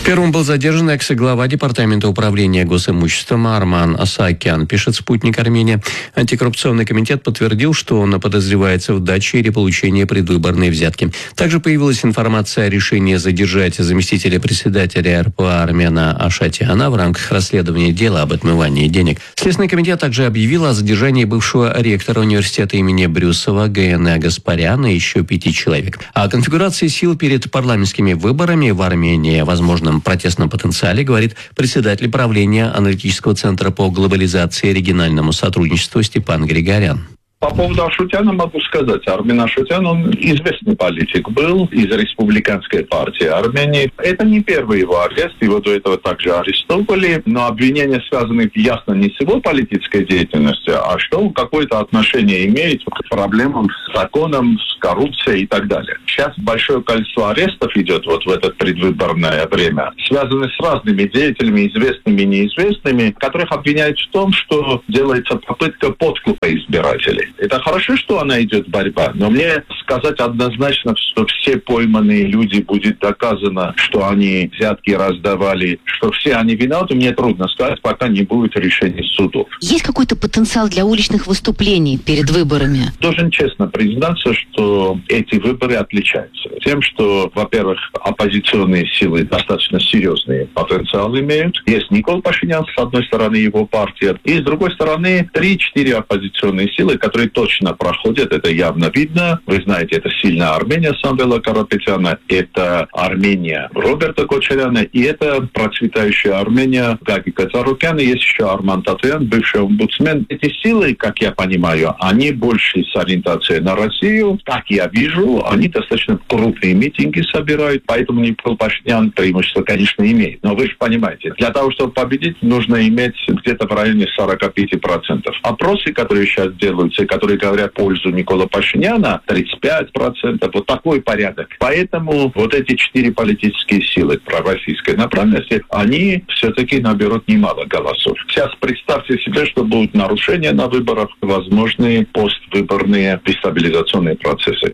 Первым был задержан экс-глава Департамента управления госимуществом Арман Асаакян, пишет «Спутник Армения». Антикоррупционный комитет подтвердил, что он подозревается в даче или получении предвыборной взятки. Также появилась информация о решении задержать заместителя председателя эр пэ а Армена Ашатяна в рамках расследования дела об отмывании денег. Следственный комитет также объявил о задержании бывшего ректора университета имени Брюсова Гэ эн э Гаспаряна и еще пяти человек. О конфигурации сил перед парламентскими выборами в Армении, возможном протестном потенциале, говорит председатель правления аналитического центра по глобализации и региональному сотрудничеству Степан Григорян. По поводу Ашутяна могу сказать. Армен Ашутян, он известный политик был из республиканской партии Армении. Это не первый его арест, его до этого также арестовали, но обвинения связаны ясно не с его политической деятельностью, а что какое-то отношение имеет к проблемам с законом, с коррупцией и так далее. Сейчас большое количество арестов идет вот в это предвыборное время, связаны с разными деятелями, известными и неизвестными, которых обвиняют в том, что делается попытка подкупа избирателей. Это хорошо, что она идет борьба, но мне сказать однозначно, что все пойманные люди, будет доказано, что они взятки раздавали, что все они виноваты, мне трудно сказать, пока не будет решения судов. Есть какой-то потенциал для уличных выступлений перед выборами? Должен честно признаться, что эти выборы отличаются тем, что, во-первых, оппозиционные силы достаточно серьезный потенциал имеют. Есть Никол Пашинян, с одной стороны, его партия, и с другой стороны, три-четыре оппозиционные силы, которые точно проходят, это явно видно. Вы знаете, это сильная Армения Самвела Карапетяна, это Армения Роберта Кочаряна, и это процветающая Армения Гаги Кацарукяна, есть еще Арман Татуян, бывший омбудсмен. Эти силы, как я понимаю, они больше с ориентацией на Россию. Как я вижу, они достаточно крупные митинги собирают, поэтому Никол Пашинян преимущество, конечно, имеет. Но вы же понимаете, для того, чтобы победить, нужно иметь где-то в районе сорок пять процентов. Опросы, которые сейчас делаются, которые говорят в пользу Никола Пашиняна, тридцать пять процентов, вот такой порядок. Поэтому вот эти четыре политические силы пророссийской направленности, они все-таки наберут немало голосов. Сейчас представьте себе, что будут нарушения на выборах, возможные поствыборные дестабилизационные процессы.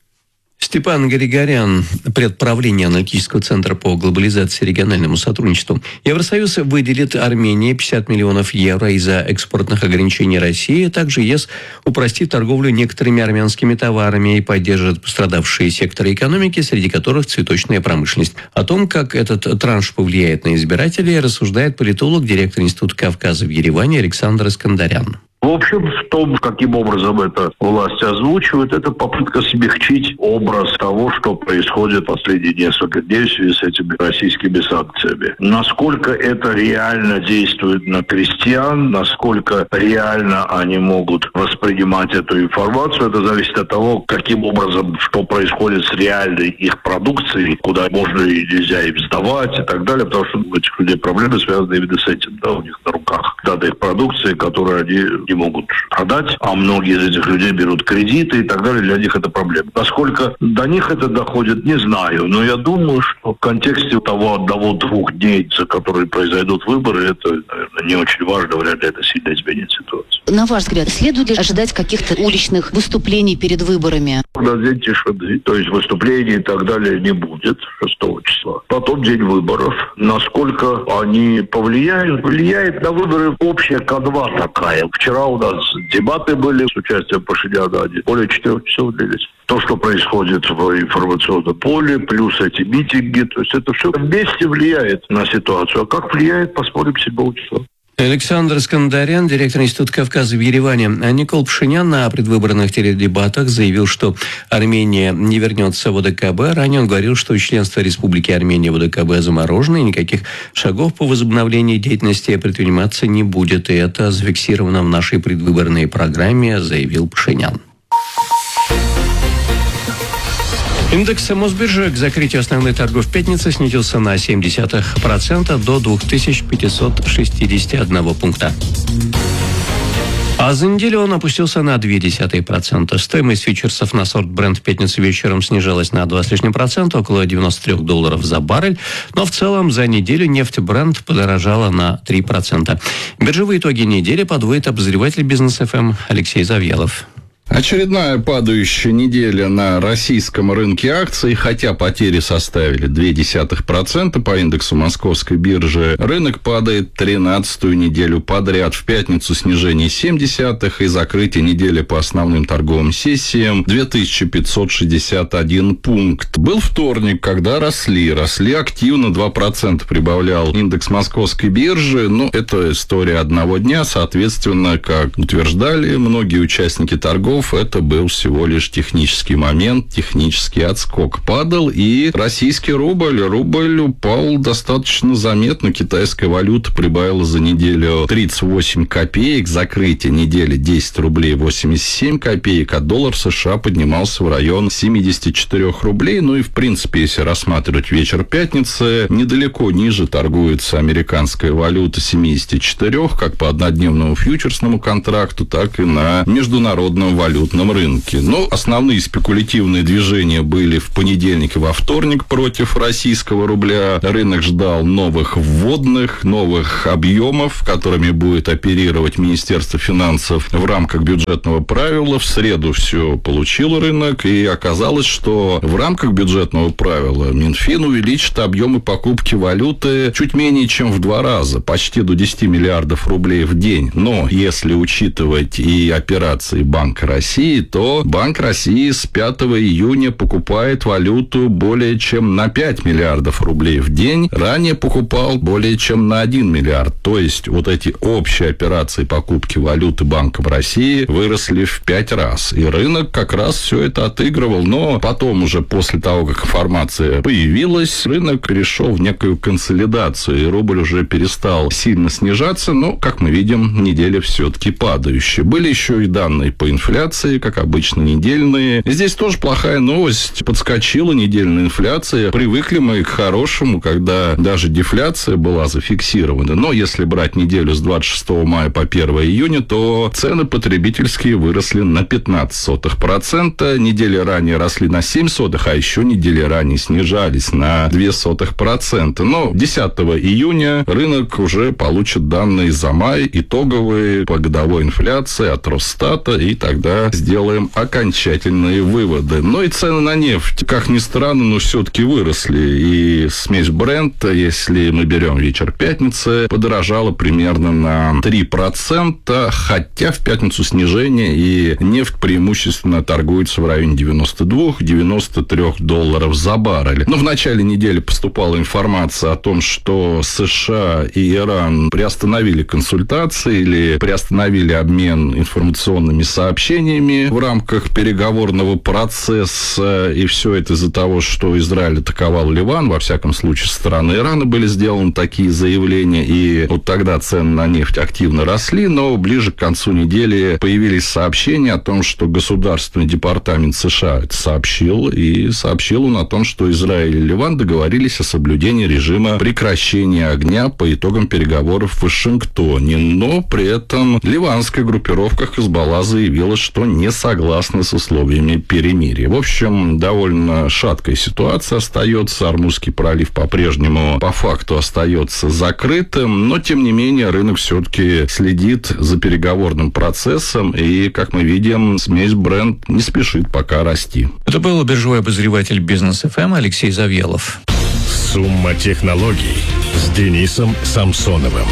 Степан Григорян, предправление аналитического центра по глобализации и региональному сотрудничеству. Евросоюз выделит Армении пятьдесят миллионов евро из-за экспортных ограничений России. Также ЕС упростит торговлю некоторыми армянскими товарами и поддержит пострадавшие секторы экономики, среди которых цветочная промышленность. О том, как этот транш повлияет на избирателей, рассуждает политолог, директор Института Кавказа в Ереване Александр Искандарян. В общем, в том, каким образом это власть озвучивает, это попытка смягчить образ того, что происходит последние несколько дней в связи с этими российскими санкциями. Насколько это реально действует на крестьян, насколько реально они могут воспринимать эту информацию, это зависит от того, каким образом, что происходит с реальной их продукцией, куда можно и нельзя им сдавать и так далее, потому что у этих людей проблемы связаны именно с этим, да, у них на руках дата их продукции, которую они не могут продать, а многие из этих людей берут кредиты и так далее, для них это проблема. Насколько до них это доходит, не знаю, но я думаю, что в контексте того одного-двух дней, за которые произойдут выборы, это, наверное, не очень важно, вряд ли это сильно изменит ситуацию. На ваш взгляд, следует ли ожидать каких-то уличных выступлений перед выборами? На день тишины, то есть выступлений и так далее не будет шестого числа. Потом день выборов. Насколько они повлияют? Влияет на выборы общая канва такая. Вчера у нас дебаты были с участием Пашиняна, они более четырех часов длились. То, что происходит в информационном поле, плюс эти митинги, то есть это все вместе влияет на ситуацию. А как влияет, посмотрим седьмого числа. Александр Искандарян, директор Института Кавказа в Ереване. А Никол Пашинян на предвыборных теледебатах заявил, что Армения не вернется в о дэ ка бэ. Ранее он говорил, что членство Республики Армения в о дэ ка бэ заморожено, и никаких шагов по возобновлению деятельности предприниматься не будет. И это зафиксировано в нашей предвыборной программе, заявил Пашинян. Индекс Мосбиржи к закрытию основных торгов в пятницу снизился на семь десятых процента до две тысячи пятьсот шестьдесят один пункта. А за неделю он опустился на ноль целых две десятых процента. Стоимость фьючерсов на сорт Brent в пятницу вечером снижалась на два с лишним процента, около девяносто три долларов за баррель. Но в целом за неделю нефть Brent подорожала на три процента. Биржевые итоги недели подводит обозреватель Бизнес эф эм Алексей Завьялов. Очередная падающая неделя на российском рынке акций, хотя потери составили ноль целых две десятых процента по индексу московской биржи, рынок падает тринадцатую неделю подряд. В пятницу снижение семь десятых и закрытие недели по основным торговым сессиям две тысячи пятьсот шестьдесят один пункт. Был вторник, когда росли, росли активно, два процента прибавлял индекс московской биржи, но это история одного дня, соответственно, как утверждали многие участники торгов, это был всего лишь технический момент, технический отскок. Падал и российский рубль. Рубль упал достаточно заметно. Китайская валюта прибавила за неделю тридцать восемь копеек. Закрытие недели десять рублей восемьдесят семь копеек, а доллар США поднимался в район семьдесят четыре рублей. Ну и, в принципе, если рассматривать вечер пятницы, недалеко ниже торгуется американская валюта семьдесят четыре, как по однодневному фьючерсному контракту, так и на международном валютном рынке. Но основные спекулятивные движения были в понедельник и во вторник против российского рубля. Рынок ждал новых вводных, новых объемов, которыми будет оперировать Министерство финансов в рамках бюджетного правила. В среду все получил рынок, и оказалось, что в рамках бюджетного правила Минфин увеличит объемы покупки валюты чуть менее чем в два раза, почти до десяти миллиардов рублей в день. Но если учитывать и операции Банка России, то Банк России с пятого июня покупает валюту более чем на пять миллиардов рублей в день. Ранее покупал более чем на один миллиард. То есть вот эти общие операции покупки валюты Банком России выросли в пять раз. И рынок как раз все это отыгрывал. Но потом уже после того, как информация появилась, рынок перешел в некую консолидацию. И рубль уже перестал сильно снижаться. Но, как мы видим, неделя все-таки падающая. Были еще и данные по инфляции, как обычно, недельные. Здесь тоже плохая новость. Подскочила недельная инфляция. Привыкли мы к хорошему, когда даже дефляция была зафиксирована. Но если брать неделю с двадцать шестого мая по первого июня, то цены потребительские выросли на пятнадцать сотых процента. Недели ранее росли на семь сотых, а еще недели ранее снижались на две сотых процента. Но десятого июня рынок уже получит данные за май, итоговые по годовой инфляции от Росстата, и тогда сделаем окончательные выводы. Но и цены на нефть, как ни странно, но все-таки выросли. И смесь Brent, если мы берем вечер пятницы, подорожала примерно на три процента, хотя в пятницу снижение, и нефть преимущественно торгуется в районе девяносто два - девяносто три долларов за баррель. Но в начале недели поступала информация о том, что США и Иран приостановили консультации или приостановили обмен информационными сообщениями в рамках переговорного процесса, и все это из-за того, что Израиль атаковал Ливан. Во всяком случае, со стороны Ирана были сделаны такие заявления, и вот тогда цены на нефть активно росли, но ближе к концу недели появились сообщения о том, что Государственный департамент США это сообщил, и сообщил он о том, что Израиль и Ливан договорились о соблюдении режима прекращения огня по итогам переговоров в Вашингтоне, но при этом ливанская группировка Хизбалла заявила, что не согласна с условиями перемирия. В общем, довольно шаткая ситуация остается. Армузский пролив по-прежнему по факту остается закрытым, но, тем не менее, рынок все-таки следит за переговорным процессом, и, как мы видим, смесь Brent не спешит пока расти. Это был биржевой обозреватель Бизнес эф эм Алексей Завьялов. Сумма технологий с Денисом Самсоновым.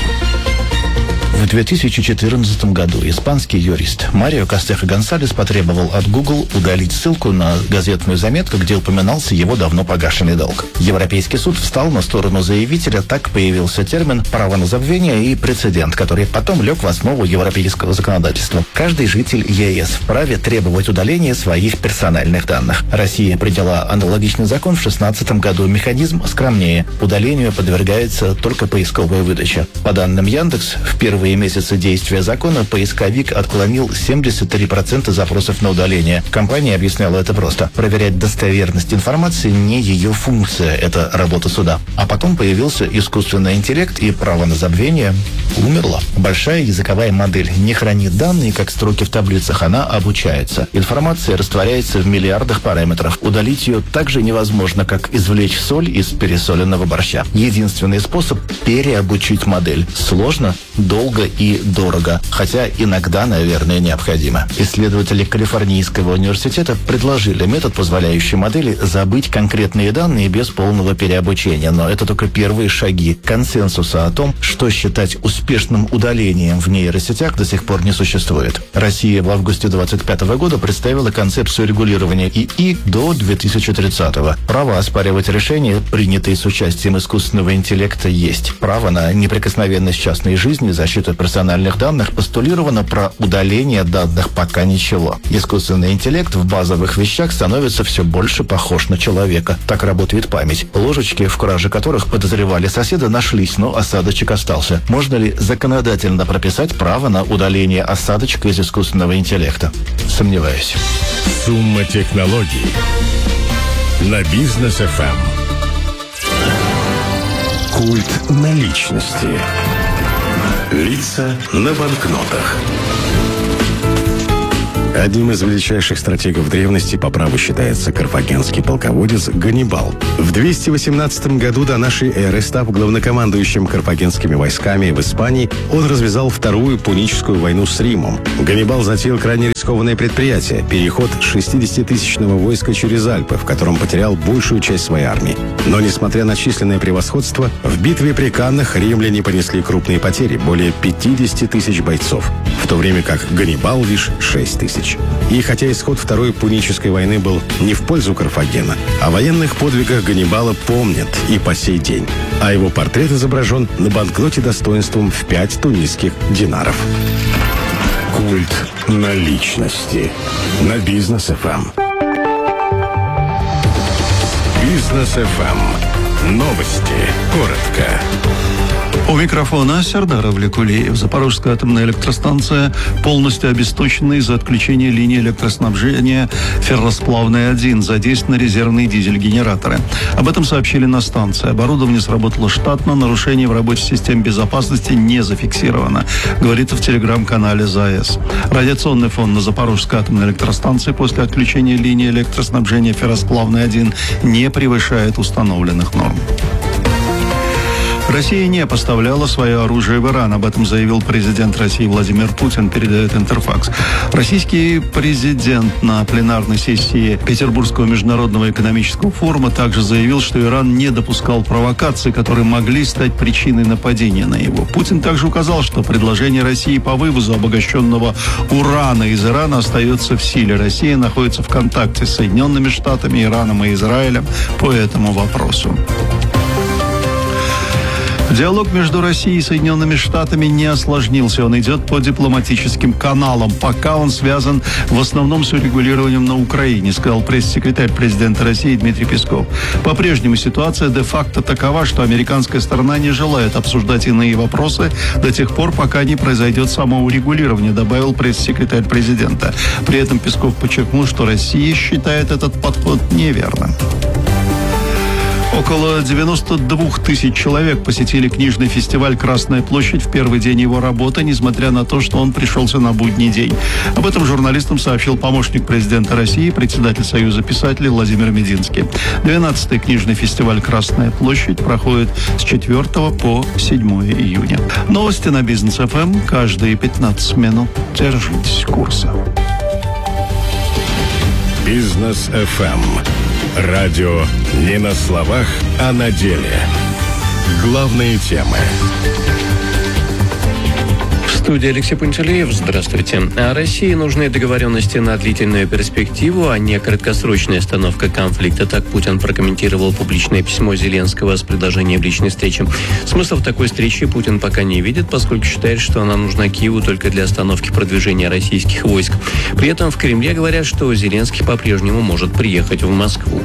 В две тысячи четырнадцатом году испанский юрист Марио Кастехо-Гонсалес потребовал от Google удалить ссылку на газетную заметку, где упоминался его давно погашенный долг. Европейский суд встал на сторону заявителя, так появился термин «право на забвение» и прецедент, который потом лег в основу европейского законодательства. Каждый житель ЕС вправе требовать удаления своих персональных данных. Россия приняла аналогичный закон в шестнадцатом году. Механизм скромнее. Удалению подвергается только поисковая выдача. По данным Яндекс, в первые месяцы действия закона поисковик отклонил семьдесят три процента запросов на удаление. Компания объясняла это просто. Проверять достоверность информации не ее функция, это работа суда. А потом появился искусственный интеллект, и право на забвение умерло. Большая языковая модель не хранит данные, как строки в таблицах, она обучается. Информация растворяется в миллиардах параметров. Удалить ее так же невозможно, как извлечь соль из пересоленного борща. Единственный способ – переобучить модель. Сложно, долго долго и дорого, хотя иногда, наверное, необходимо. Исследователи Калифорнийского университета предложили метод, позволяющий модели забыть конкретные данные без полного переобучения, но это только первые шаги. Консенсуса о том, что считать успешным удалением в нейросетях, до сих пор не существует. Россия в августе двадцать пятого года представила концепцию регулирования ИИ до две тысячи тридцатого. Право оспаривать решения, принятые с участием искусственного интеллекта, есть. Право на неприкосновенность частной жизни, защиту персональных данных постулировано, про удаление данных пока ничего. Искусственный интеллект в базовых вещах становится все больше похож на человека. Так работает память. Ложечки, в краже которых подозревали соседа, нашлись, но осадочек остался. Можно ли законодательно прописать право на удаление осадочка из искусственного интеллекта? Сомневаюсь. Сумма технологий на Бизнес эф эм. Культ наличности. Лица на банкнотах. Одним из величайших стратегов древности по праву считается карфагенский полководец Ганнибал. В двести восемнадцатом году до нашей эры, став главнокомандующим карфагенскими войсками в Испании, он развязал Вторую Пуническую войну с Римом. Ганнибал затеял крайне рискованное предприятие – переход шестидесятитысячного войска через Альпы, в котором потерял большую часть своей армии. Но, несмотря на численное превосходство, в битве при Каннах римляне понесли крупные потери – более пятидесяти тысяч бойцов, в то время как Ганнибал лишь шесть тысяч. И хотя исход Второй Пунической войны был не в пользу Карфагена, о военных подвигах Ганнибала помнят и по сей день. А его портрет изображен на банкноте достоинством в пять тунисских динаров. Культ наличности на Бизнес эф эм. Бизнес эф эм. Новости. Коротко. У микрофона Сердар Авлекулиев. Запорожская атомная электростанция полностью обесточена из-за отключения линии электроснабжения ферросплавной один, задействованы резервные дизель-генераторы. Об этом сообщили на станции. Оборудование сработало штатно, нарушений в рабочей системе безопасности не зафиксировано, говорится в телеграм-канале ЗАЭС. Радиационный фон на Запорожской атомной электростанции после отключения линии электроснабжения ферросплавной один не превышает установленных норм. Россия не поставляла свое оружие в Иран. Об этом заявил президент России Владимир Путин, передает Интерфакс. Российский президент на пленарной сессии Петербургского международного экономического форума также заявил, что Иран не допускал провокаций, которые могли стать причиной нападения на него. Путин также указал, что предложение России по вывозу обогащенного урана из Ирана остается в силе. Россия находится в контакте с Соединенными Штатами, Ираном и Израилем по этому вопросу. Диалог между Россией и Соединенными Штатами не осложнился. Он идет по дипломатическим каналам. Пока он связан в основном с урегулированием на Украине, сказал пресс-секретарь президента России Дмитрий Песков. По-прежнему ситуация де-факто такова, что американская сторона не желает обсуждать иные вопросы до тех пор, пока не произойдет само урегулирование, добавил пресс-секретарь президента. При этом Песков подчеркнул, что Россия считает этот подход неверным. Около девяноста двух тысяч человек посетили книжный фестиваль «Красная площадь» в первый день его работы, несмотря на то, что он пришелся на будний день. Об этом журналистам сообщил помощник президента России, председатель Союза писателей Владимир Мединский. двенадцатый книжный фестиваль «Красная площадь» проходит с четвёртого по седьмое июня. Новости на Бизнес эф эм каждые пятнадцать минут. Держитесь курса. Бизнес эф эм. Радио не на словах, а на деле. Главные темы. В студии Алексей Пантелеев. Здравствуйте. А России нужны договоренности на длительную перспективу, а не краткосрочная остановка конфликта. Так Путин прокомментировал публичное письмо Зеленского с предложением личной встречи. Смысл такой встречи Путин пока не видит, поскольку считает, что она нужна Киеву только для остановки продвижения российских войск. При этом в Кремле говорят, что Зеленский по-прежнему может приехать в Москву.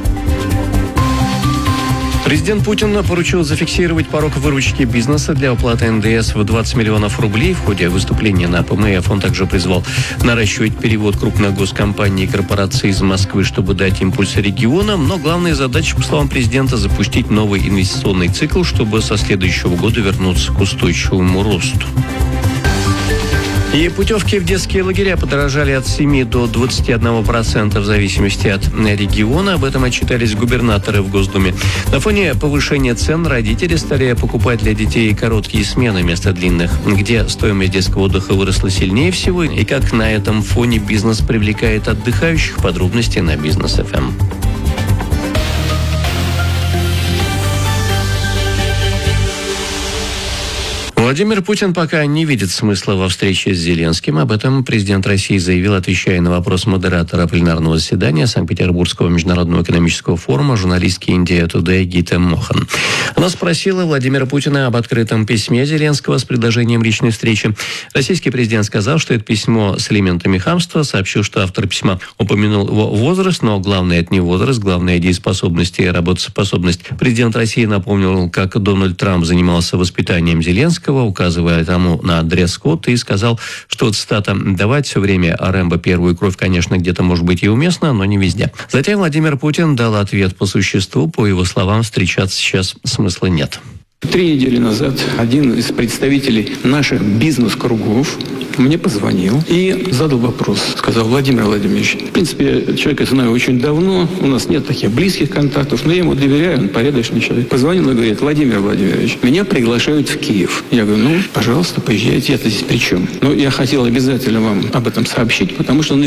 Президент Путин поручил зафиксировать порог выручки бизнеса для уплаты эн дэ эс в двадцать миллионов рублей. В ходе выступления на пэ эм эф он также призвал наращивать перевод крупных госкомпаний и корпораций из Москвы, чтобы дать импульс регионам. Но главная задача, по словам президента, запустить новый инвестиционный цикл, чтобы со следующего года вернуться к устойчивому росту. И путевки в детские лагеря подорожали от семи до двадцати одного процента в зависимости от региона. Об этом отчитались губернаторы в Госдуме. На фоне повышения цен родители стали покупать для детей короткие смены вместо длинных. Где стоимость детского отдыха выросла сильнее всего и как на этом фоне бизнес привлекает отдыхающих? Подробности на Бизнес эф эм. Владимир Путин пока не видит смысла во встрече с Зеленским. Об этом президент России заявил, отвечая на вопрос модератора пленарного заседания Санкт-Петербургского международного экономического форума журналистки Индия Тудэй Гита Мохан. Она спросила Владимира Путина об открытом письме Зеленского с предложением личной встречи. Российский президент сказал, что это письмо с элементами хамства, сообщил, что автор письма упомянул его возраст, но главное это не возраст, главное дееспособность и работоспособность. Президент России напомнил, как Дональд Трамп занимался воспитанием Зеленского, указывая тому на дресс-код, и сказал, что, цитата, «давать все время Рэмбо первую кровь, конечно, где-то может быть и уместно, но не везде». Затем Владимир Путин дал ответ по существу. По его словам, встречаться сейчас смысла нет. Три недели назад один из представителей наших бизнес-кругов мне позвонил и задал вопрос. Сказал: Владимир Владимирович, в принципе, человека я знаю очень давно, у нас нет таких близких контактов, но я ему доверяю, он порядочный человек. Позвонил и говорит: Владимир Владимирович, меня приглашают в Киев. Я говорю: ну, пожалуйста, поезжайте, я-то здесь при чем? Но я хотел обязательно вам об этом сообщить, потому что